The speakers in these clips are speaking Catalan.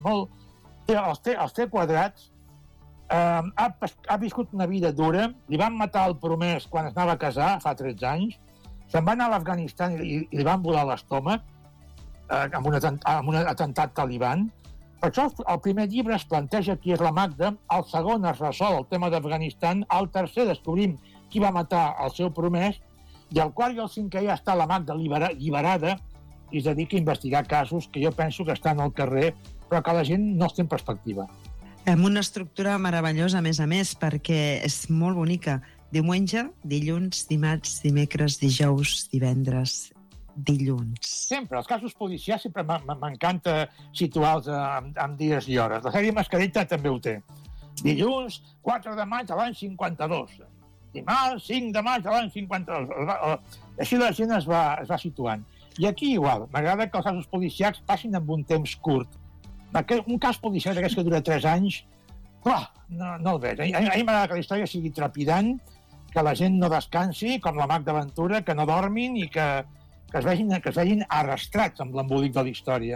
Els té quadrats, ha viscut una vida dura, li van matar el promès quan es anava a casar, fa 13 anys, se'n va anar a l'Afganistan i li van volar l'estómac amb un atemptat taliban. Per això el primer llibre es planteja qui és la Magda, el segon es resol el tema d'Afganistan, el tercer descobrim qui va matar el seu promès, i el quart i el cinquè ja està la Magda alliberada i es dedica a investigar casos que jo penso que estan al carrer, però que la gent no els té en perspectiva. Amb una estructura meravellosa, a més, perquè és molt bonica. Diumenge, dilluns, dimarts, dimecres, dijous, divendres, dilluns. Sempre, els casos policials sempre m'encanta situar-los en dies i hores. La sèrie Mascareta també ho té. Dilluns, 4 de maig de l'any 52. Dimarts, 5 de maig de l'any 52. Així la gent es va situant. I aquí igual, m'agrada que els casos policials passin en un temps curt. Un cas policial d'aquests que dura 3 anys, no el veig. A mi m'agrada que la història sigui trepidant, que la gent no descansi, com la Magda Ventura, que no dormin i que es vegin arrastrats amb l'embolic de la història.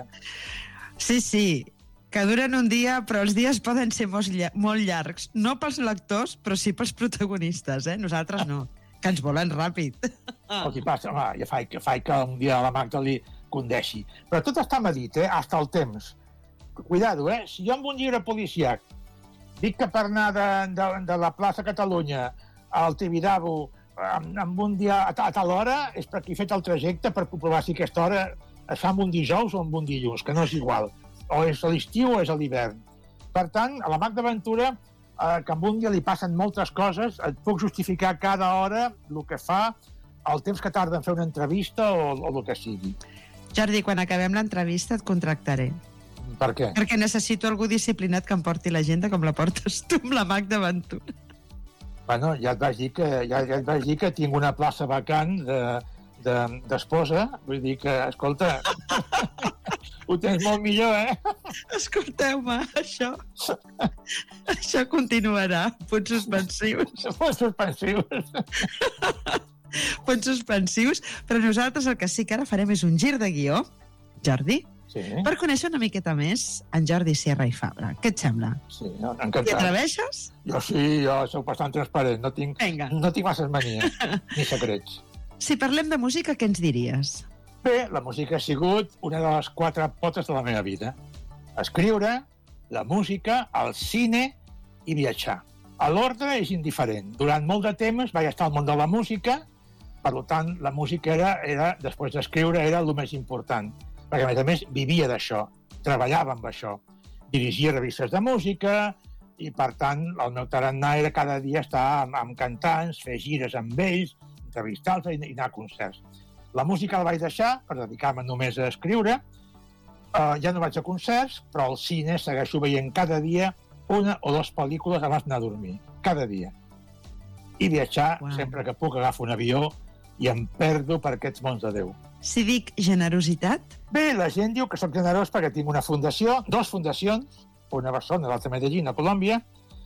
Sí, que duren un dia, però els dies poden ser molt llargs. No pels lectors, però sí pels protagonistes, Nosaltres no, que ens volen ràpid. El que passa, ja fa que un dia la Magda li condeixi. Però tot està medit, hasta el temps. Cuidado, si jo amb un llibre policiac dic que per anar de la plaça Catalunya al Tibidabo amb un dia a tal hora és perquè he fet el trajecte per comprovar si aquesta hora es fa amb un dijous o amb un dilluns, que no és igual. O és a l'estiu o és a l'hivern. Per tant, a la Magda Ventura, que en un dia li passen moltes coses, et puc justificar cada hora el que fa, el temps que tarda en fer una entrevista o el que sigui. Jordi, quan acabem l'entrevista et contractaré. Per què? Perquè necessito algú disciplinat que em porti l'agenda com la portes tu amb la Magda Ventura. Bueno, ja et vaig dir que tinc una plaça vacant d'esposa, vull dir que, escolta, ho tens molt millor, Escolteu-me, això continuarà. Punts suspensius. Punts suspensius, però nosaltres el que sí que ara farem és un gir de guió, Jordi, sí, per conèixer una miqueta més en Jordi Sierra i Fabra. Què et sembla? Sí, encantat. T'hi atreveixes? Jo soc bastant transparent, no tinc masses manies, ni secrets. Si parlem de música, què ens diries? Bé, la música ha sigut una de les 4 potes de la meva vida. Escriure, la música, el cine i viatjar. L'ordre és indiferent. Durant molt de temps vaig estar al món de la música, per tant, la música era després d'escriure, era el més important. Perquè, a més, vivia d'això, treballava amb això. Dirigia revistes de música i, per tant, el meu tarannà era cada dia estar amb cantants, fer gires amb ells, entrevistar-los i anar a concerts. La música la vaig deixar per dedicar-me només a escriure. Ja no vaig a concerts, però al cine segueixo veient cada dia 1 o 2 pel·lícules abans d'anar a dormir. Cada dia. I viatjar, sempre que puc agafo un avió i em perdo per aquests mons de Déu. Si dic generositat? Bé, la gent diu que soc generós perquè tinc una fundació, 2 fundacions, una a Barcelona, l'altra a Medellín, a Colòmbia,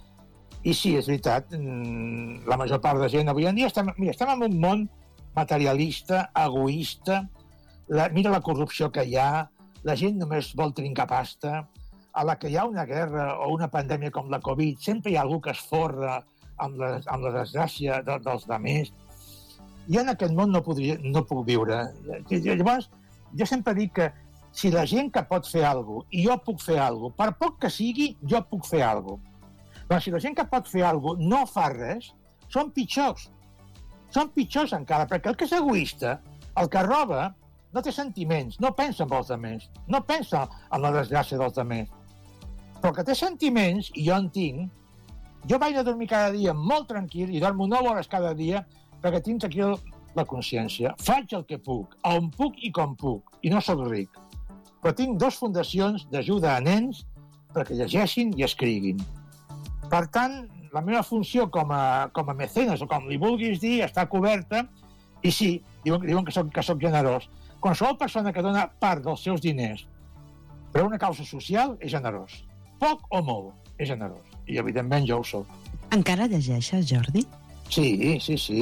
i sí, és veritat, la major part de gent avui en dia estem en un món materialista, egoista, mira la corrupció que hi ha, la gent només vol trincar pasta, a la que hi ha una guerra o una pandèmia com la Covid, sempre hi ha algú que es forra amb la desgràcia dels altres. Jo en aquest món no puc viure. Llavors, jo sempre dic que si la gent que pot fer alguna cosa, i jo puc fer alguna cosa, per poc que sigui, jo puc fer alguna cosa. Però si la gent que pot fer alguna cosa no fa res, són pitjors. Són pitjors encara, perquè el que és egoista, el que roba, no té sentiments, no pensa en els altres, no pensa en la desgràcia dels altres. Però que té sentiments, i jo en tinc, jo vaig a dormir cada dia molt tranquil i dormo 9 hores cada dia perquè tinc aquí la consciència. Faig el que puc, on puc i com puc, i no soc ric. Però tinc 2 fundacions d'ajuda a nens perquè llegeixin i escriguin. Per tant, la meva funció com a mecenes, o com li vulguis dir, està coberta, i sí, diuen que soc generós. Qualsevol persona que dona part dels seus diners per una causa social és generós. Poc o molt, és generós. I, evidentment, jo ho soc. Encara llegeixes, Jordi? Sí.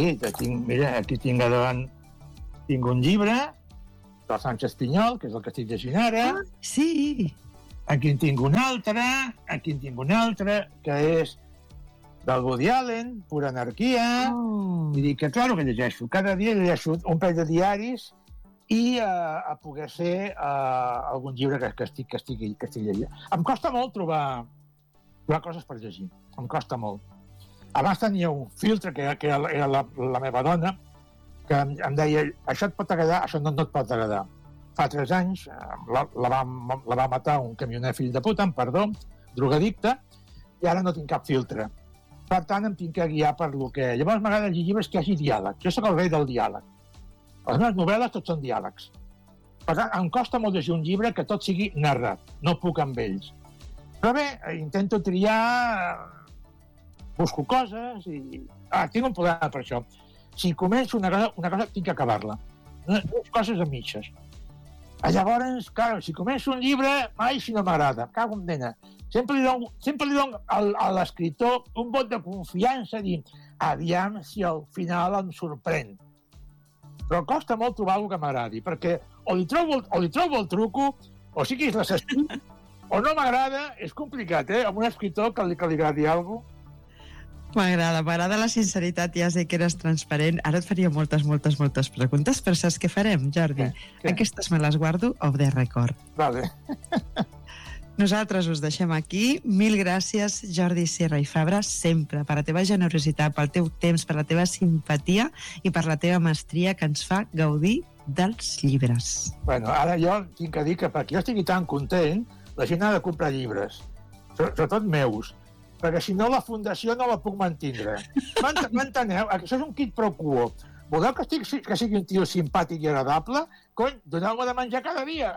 Mira, aquí tinc a davant un llibre del Sánchez Pinyol, que és el que estic llegint ara. Sí. Aquí en tinc un altre, que és del Woody Allen, Pura anarquia. Vull dir que, clar, que llegeixo. Cada dia llegeixo un parell de diaris i a poder ser algun llibre que estic llegint. Em costa molt trobar coses per llegir. Em costa molt. Abans tenia un filtre, que era la meva dona, que em deia, això et pot agradar, això no et pot agradar. Fa 3 anys la va matar un camioner fill de puta, perdó, drogadicte, i ara no tinc cap filtre. Per tant, em tinc que guiar per lo que... Llavors m'agrada llegir llibres que hi hagi diàleg. Jo soc el rei del diàleg. Les meves novel·les tot són diàlegs. Per tant, em costa molt llegir un llibre que tot sigui narrat. No puc amb ells. Però bé, intento triar... Busco coses i... tinc un problema per això. Si començo una cosa tinc que acabar-la. No coses a mitges. Llavors, clar, si començo un llibre, mai si no m'agrada. Cago en nena. Sempre li dono a l'escriptor un vot de confiança, dir, aviam si al final em sorprèn. Però costa molt trobar alguna que m'agradi, perquè o li trobo el truco, o sí que és l'assassí, o no m'agrada, és complicat, amb un escriptor que li agradi alguna cosa. M'agrada la sinceritat, ja sé que eres transparent. Ara et faria moltes preguntes, però saps què farem, Jordi? Què? Aquestes me les guardo off the record. Vale. Nosaltres us deixem aquí. Mil gràcies, Jordi Sierra i Fabra, sempre, per la teva generositat, pel teu temps, per la teva simpatia i per la teva mestria que ens fa gaudir dels llibres. Bueno, ara jo tinc que dir que perquè jo estigui tan content, la gent ha de comprar llibres, sobretot meus, perquè si no la fundació no la puc mantindre. M'enteneu? Això és un quid pro quo. Voleu que sigui un tio simpàtic i agradable? Cony, doneu-me de menjar cada dia.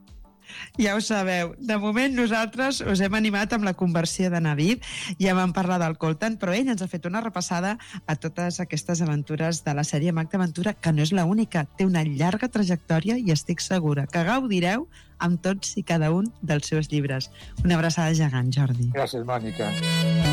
Ja ho sabeu. De moment nosaltres us hem animat amb la conversió de Navid. Ja vam parlar del Coltan, però ell ens ha fet una repassada a totes aquestes aventures de la sèrie Mag d'Aventura, que no és l'única. Té una llarga trajectòria i estic segura que gaudireu amb tots i cada un dels seus llibres. Una abraçada gegant, Jordi. Gràcies, Mònica.